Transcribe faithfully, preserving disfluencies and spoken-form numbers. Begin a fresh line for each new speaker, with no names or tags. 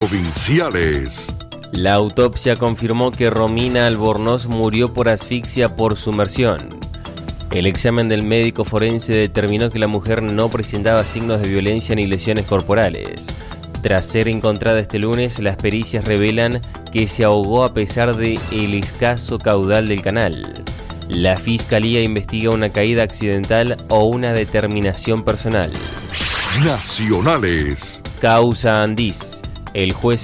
Provinciales.
La autopsia confirmó que Romina Albornoz murió por asfixia por sumersión. El examen del médico forense determinó que la mujer no presentaba signos de violencia ni lesiones corporales. Tras ser encontrada este lunes, las pericias revelan que se ahogó a pesar del escaso caudal del canal. La Fiscalía investiga una caída accidental o una determinación personal.
Nacionales.
Causa Andís. El juez